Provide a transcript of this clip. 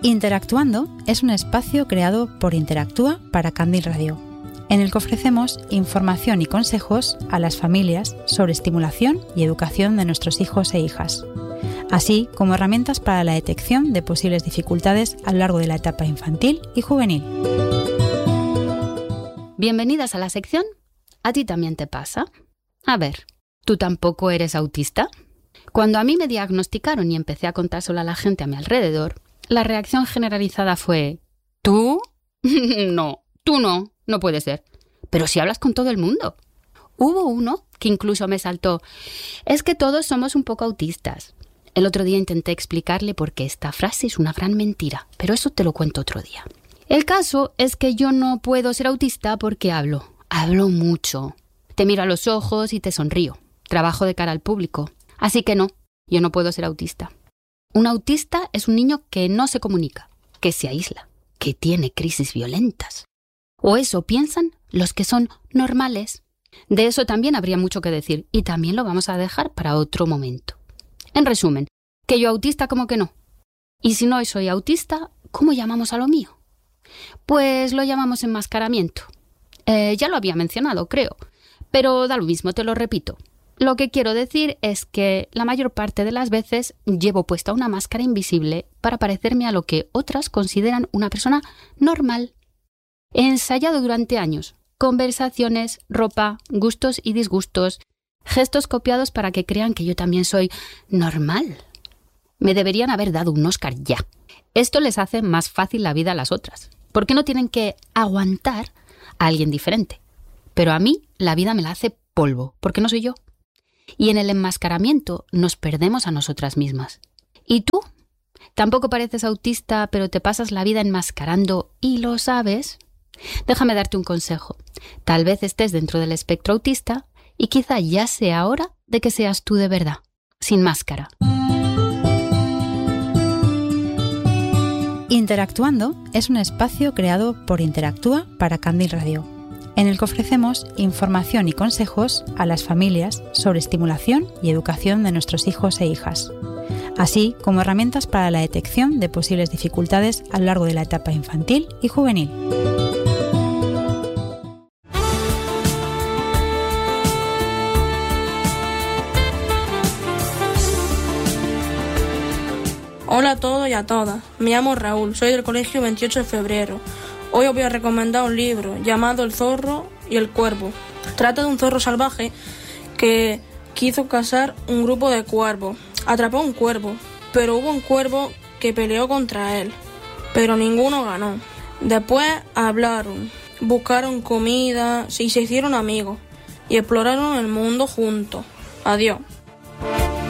Interactuando es un espacio creado por Interactúa para Candil Radio, en el que ofrecemos información y consejos a las familias sobre estimulación y educación de nuestros hijos e hijas, así como herramientas para la detección de posibles dificultades a lo largo de la etapa infantil y juvenil. Bienvenidas a la sección ¿A ti también te pasa? A ver, ¿tú tampoco eres autista? Cuando a mí me diagnosticaron y empecé a contárselo a la gente a mi alrededor, la reacción generalizada fue ¿tú? No, tú no puede ser. Pero si hablas con todo el mundo. Hubo uno que incluso me saltó: es que todos somos un poco autistas. El otro día intenté explicarle por qué esta frase es una gran mentira, pero eso te lo cuento otro día. El caso es que yo no puedo ser autista porque hablo mucho. Te miro a los ojos y te sonrío. Trabajo de cara al público. Así que no, yo no puedo ser autista. Un autista es un niño que no se comunica, que se aísla, que tiene crisis violentas. O eso piensan los que son normales. De eso también habría mucho que decir y también lo vamos a dejar para otro momento. En resumen, que yo autista como que no. Y si no soy autista, ¿cómo llamamos a lo mío? Pues lo llamamos enmascaramiento. Ya lo había mencionado, creo, pero da lo mismo, te lo repito. Lo que quiero decir es que la mayor parte de las veces llevo puesta una máscara invisible para parecerme a lo que otras consideran una persona normal. He ensayado durante años conversaciones, ropa, gustos y disgustos, gestos copiados para que crean que yo también soy normal. Me deberían haber dado un Oscar ya. Esto les hace más fácil la vida a las otras, porque no tienen que aguantar a alguien diferente. Pero a mí la vida me la hace polvo, porque no soy yo. Y en el enmascaramiento nos perdemos a nosotras mismas. ¿Y tú? ¿Tampoco pareces autista, pero te pasas la vida enmascarando y lo sabes? Déjame darte un consejo. Tal vez estés dentro del espectro autista y quizá ya sea hora de que seas tú de verdad, sin máscara. Interactuando es un espacio creado por Interactúa para Candil Radio, en el que ofrecemos información y consejos a las familias sobre estimulación y educación de nuestros hijos e hijas, así como herramientas para la detección de posibles dificultades a lo largo de la etapa infantil y juvenil. Hola a todos y a todas, me llamo Raúl, soy del colegio 28 de febrero. Hoy os voy a recomendar un libro llamado El zorro y el cuervo. Trata de un zorro salvaje que quiso cazar un grupo de cuervos. Atrapó un cuervo, pero hubo un cuervo que peleó contra él, pero ninguno ganó. Después hablaron, buscaron comida y se hicieron amigos y exploraron el mundo juntos. Adiós.